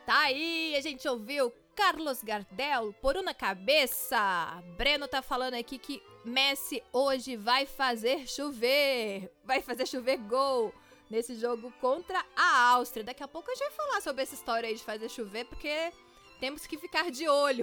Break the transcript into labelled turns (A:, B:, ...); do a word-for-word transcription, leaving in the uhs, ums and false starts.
A: Tá aí, a gente ouviu Carlos Gardel, Por Uma Cabeça. Breno tá falando aqui que Messi hoje vai fazer chover. Vai fazer chover gol nesse jogo contra a Áustria. Daqui a pouco a gente vai falar sobre essa história aí de fazer chover, porque temos que ficar de olho